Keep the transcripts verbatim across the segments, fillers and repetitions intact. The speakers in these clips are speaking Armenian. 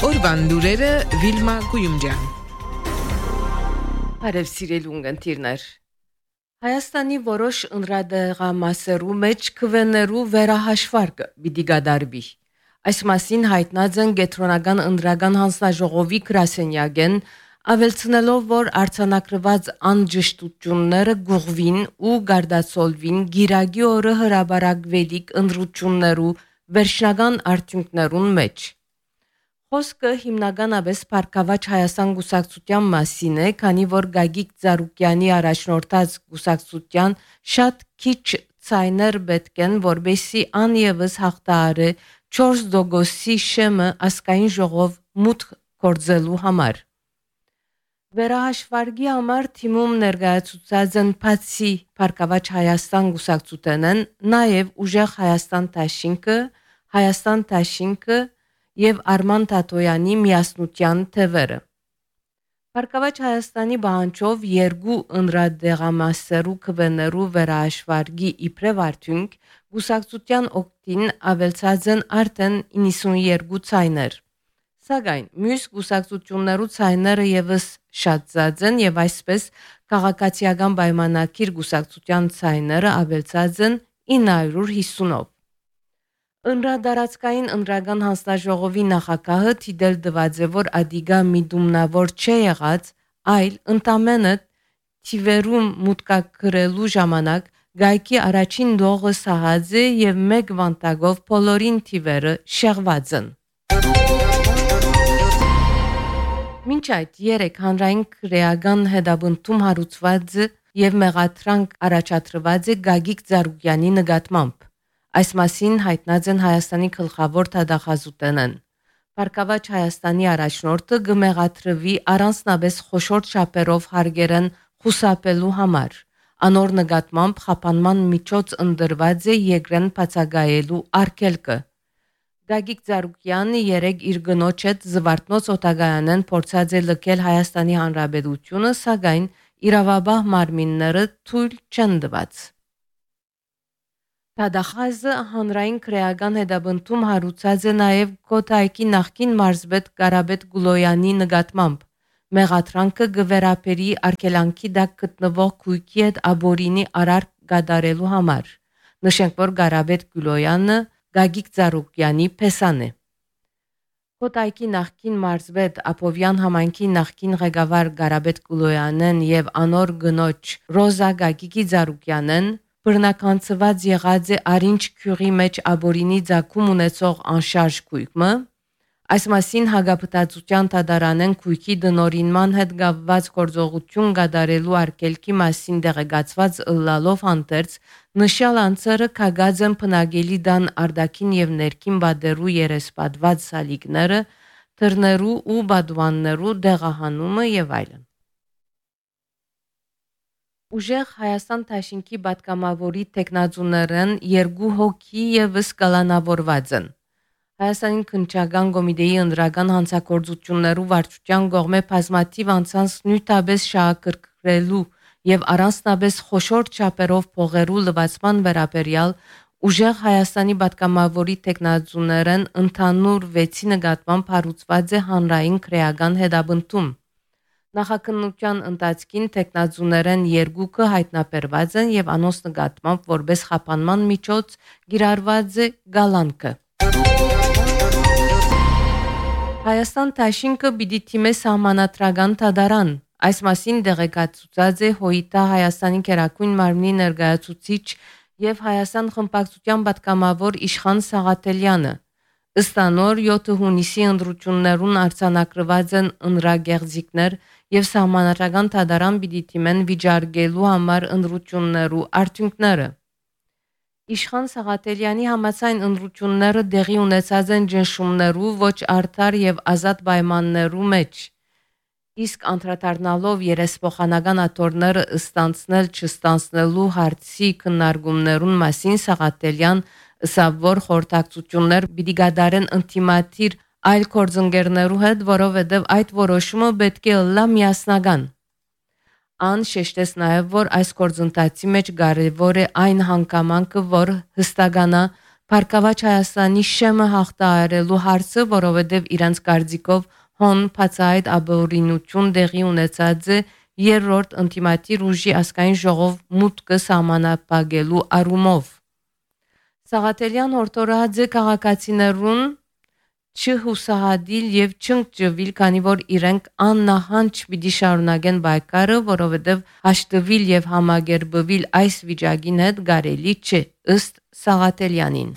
Օրվան լուրերը Վիլմա Գույումջյան։ Բարև սիրելի ունգընտիրներ։ Հայաստանի որոշ ընդրադեղամասերու մեջ քվեներու վերահաշվարկը պիտի գդարվի։ Այս մասին հայտնած են Գետրոնական ընդրական հանձնաժողովի գրասենյակեն, ավելցնելով, որ արձանագրված անջշտությունները գուղվին ու գարդացոլվին գիրագի օրը հրաբարակվելիք ընդրություններու վերջնական արդյունքներուն մեջ։ Խոսքը հիմնականապես Փառքավաճ Հայաստան գուսակցության մասին է, քանի որ Գագիկ Ծառուկյանի առաջնորդած գուսակցության շատ քիչ ցայներ պետք են, որբեսի անևս հաղթահարը չորս դոգոսի շեմը ասկային ժողով մուտք գործելու համար։ Վերահաշվարկի համար թիմում ներկայացուցած են բացի Փառքավաճ Հայաստան գուսակցութենեն, նաև Ուժեղ Հայաստան Դաշինքը, Հայաստան Դաշինքը եւ Արման Թաթոյանի միասնության թվերը։ Փառքավաճ Հայաստանի բանջով երկու ընդրադեղամասերու քվեներու վերահաշվարկի իբրև արդյունք գուսակցության օգտին ավելցած են արդեն իննսունյերկու ցայներ։ Սակայն մյուս գուսակցություններու ցայները եւս շատացած են եւ այսպես քաղաքացիական պայմանագիր գուսակցության ցայները ավելցած են ինը հարյուր հիսունով։ Ընդրադարածքային ընդրական հանձնաժողովի նախագահը թիդել դված է, որ ադիգա միդումնավոր չէ եղած, այլ ընդամենը թիվերում մուտքագրելու ժամանակ գայքի առաջին դողը սահած է եւ մեկ վանտագով բոլորին թիվերը շեղված են։ Մինչ այդ երեք հանրային քրեական հետաբնթում հարուցված եւ մեղադրանք առաջադրված է Գագիկ Ծառուկյանի նկատմամբ։ Այս մասին հայտնած են Հայաստանի գլխավոր դատախազուտենեն։ Փառքավաճ Հայաստանի առաջնորդը գմեղատրվի առանձնապես խոշոր չափերով հարգերեն խուսափելու համար։ Անոր նկատմամբ խափանման միջոց ընդրված է երկրեն բացակայելու արգելքը։ Գագիկ Ծառուկյանը երեք իր գնոջ հետ զվարթնոց օտագայանեն փորձած է լքել Հայաստանի Հանրապետությունը, սակայն իրավաբահ մարմինները թույլ չեն տված։ Տադախազը հանրային քրեական հետաբնթում հարուցած է նաև Կոտայքի նախկին մարզպետ Կարապետ Գուլոյանի նկատմամբ։ Մեղադրանքը գվերապերի արգելանքի դակ գտնվող քույքի հետ աբորինի արարք կատարելու համար։ Նշենք, որ Կարապետ Գուլոյանը Գագիկ Ծառուկյանի փեսան է։ Կոտայքի նախկին մարզպետ Ափովյան համայնքի նախկին ղեկավար Կարապետ Գուլոյանն եւ անոր գնոջ Ռոզա Գագիկի Ծառուկյանն բռնականցված եղած է Արինջ քյուղի մեջ աբորինի ցակում ունեցող անշարժ քույկը։ Այս մասին հագապտածության դատարանեն քույքի դնորինման հետ կապված գործողություն կատարելու արգելքի մասին դեղեկացված ըլլալով հանդերձ նշյալ անձերը քագած են բնակելի դան արտաքին եւ ներքին բادرու երեսպատված սալիկները, թռներու ու բադուաններու դեղահանումը եւ այլն։ Ուժեղ Հայաստան Դաշինքի պատգամավորի տեխնազուներն երկու հոգի եւս կալանավորված են։ Հայաստանի քննչական կոմիտեի ընդրական հանցագործություններու վարչության կողմէ բազմաթիվ անձանց նյութաբես շահագրգռելու եւ առանձնապես խոշոր չափերով փողերու լվացման վերաբերյալ Ուժեղ Հայաստանի պատգամավորի տեխնազուներն ընդհանուր վեցի նկատմամբ հարուցված է հանրային քրեական հետաբնթում։ Նախաքննության ընթացքին տեխնազուներն երկուքը հայտնաբերված են եւ անոնց նկատմամբ որպես խափանման միջոց գիրառված է գալանքը։ Հայաստան Դաշինքը պիտի թիմե սահմանադրական դատարան։ Այս մասին դեղեկացուցած է ՀՅԴ Հայաստանի Գերագույն մարմնի ներկայացուցիչ եւ Հայաստան խմբակցության պատգամավոր Իշխան Սաղաթելյանը։ Ըստ անոր յոթ հունիսի ընտրություններուն արձանագրված են ընրագեղձիկներ եւ սահմանադրական դատարան պիտի թիմեն վիճարկելու համար ընտրություններու արդյունքները։ Իշխան Սաղաթելյանի համաձայն ընտրությունները դեղի ունեցած են ճնշումներու ոչ արդար եւ ազատ պայմաններու մեջ։ Իսկ անդրադառնալով երեսփոխանական աթոռները ստանցնել չստանցնելու հարցի քննարկումներուն մասին Սաղաթելյան ըսավ, որ խորհրդակցություններ պիտի կատարեն ինտիմատիր այլ գործընկերներու հետ, որովհետև այդ որոշումը պետք է ըլլա միասնական։ Ան շեշտեց նաև, որ այս գործընթացի մեջ կարևոր է այն հանգամանքը, որ հստականա Փառքաված Հայաստանի շեմը հաղթահարելու հարցը, որովհետև իրանց կարծիքով հոն բացահայտ ապօրինություն տեղի ունեցած է երրորդ ինտիմատիր ուժի ազգային ժողով մուտքը սահմանափակելու առումով։ Սաղաթելյան հորդորած է քաղաքացիներուն չհուսահատիլ եւ չընկճվել, քանի որ իրենք աննահանջ պիտի շարունակեն պայքարը, որովհետեւ հաշտվել եւ համագերբվել այս վիճակին հետ կարելի չէ, ըստ Սաղաթելյանին։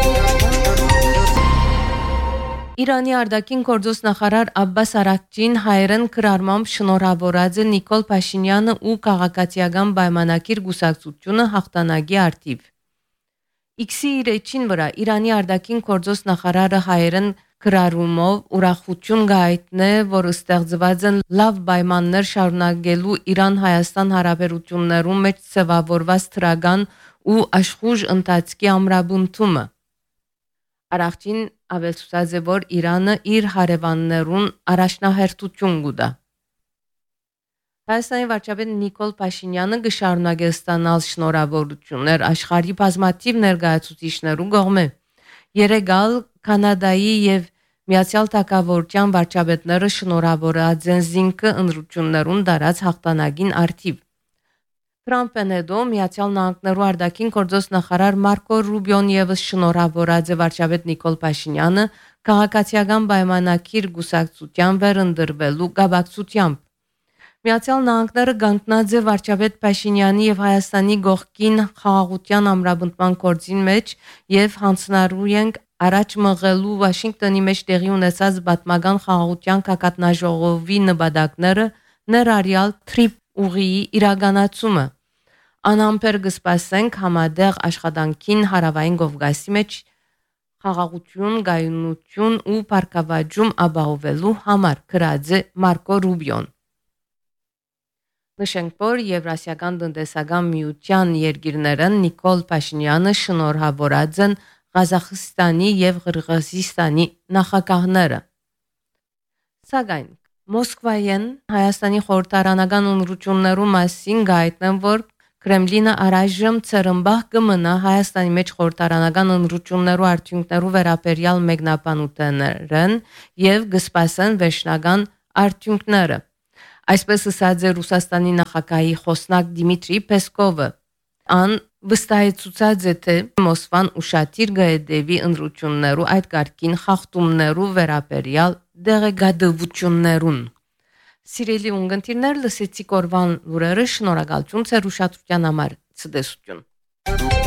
Իրանի արտաքին գործոս նախարար Աբբաս Արաքչին հայերեն քրարմամբ շնորհավորած է Նիկոլ Փաշինյանը ու քաղաքացիական պայմանագիր գուսակցությունը հաղթանակի արդիվ։ X-ի իր էջին վրա Իրանի արտաքին գործոս նախարարը հայերեն քրարումով ուրախություն գայտնե, որ ստեղծված են լավ պայմաններ շարունակելու Իրան-Հայաստան հարաբերություններում մեջ ծավալված թրագան ու աշխուժ ընթացքի ամրապնդումը։ Արաքչին ավելցուած է, որ Իրանը իր հարևաններուն առաջնահերթություն կուտա։ Հայաստանի վարչապետ Նիկոլ Փաշինյանը կշարունակի ստանալ շնորհավորություններ աշխարհի բազմաթիվ ներկայացուցիչներու կողմէ։ Երեգալ Կանադայի եւ Միացյալ Թագավորության վարչապետները շնորհավորած են զինքը ընտրություններուն դարած հաղթանակին արդիվ։ Թրամփն հետո Միացյալ Նահանգներու արտաքին գործոս նախարար Մարկո Ռուբիոն եւս շնորհավորած է վարչապետ Նիկոլ Փաշինյանը քաղաքացիական պայմանագիր գուսակցության վերընտրվելու կապակցությամբ։ Միացյալ Նահանգները գանտնած է վարչապետ Փաշինյանի եւ Հայաստանի գողքին խաղաղության ամրապնդման գործին մեջ եւ հանձնարարու ենք առաջ մղելու Վաշինգտոնի մեջ տեղի ունեցած պատմական խաղաղության կակատնաժողովի նպատակները ներառյալ Թրիփ ուղիի իրականացումը։ Անամպեր կսպասենք համադեղ աշխատանքին հարավային Կովկասի մեջ խաղաղություն, գայունություն ու բարգավաճում ապահովելու համար, գրած է Մարկո Ռուբիոն։ Նշենք, որ Եվրասիական տնտեսական միության երկիրները Նիկոլ Փաշինյանը շնորհավորած են Ղազախստանի եւ Ղրղըզստանի նախագահները։ Սակայն Մոսկվայեն Հայաստանի խորհրդարանական ընտրություններու մասին գայտնեն, որ Կրեմլինը առայժմ ցրմբահ կմնա Հայաստանի մեջ խորհրդարանական ընտրություններու արդյունքներու վերաբերյալ մեկնաբանություններն եւ կսպասեն վերջնական արդյունքները։ Այսպես ասաց է Ռուսաստանի նախագահի խոսնակ Դիմիտրի Պեսկովը։ Ան վստահեցուցած է, թե Մոսկվան ուշադիր կհետևի ընտրություններու այդ կարգին խախտումներու վերաբերյալ դեղեկատվություններուն։ Սիրելի ունգընտիրներ, լսեցիք օրվան լուրերը, շնորհակալություն ձեր ուշադրության համար։ Ցտեսություն։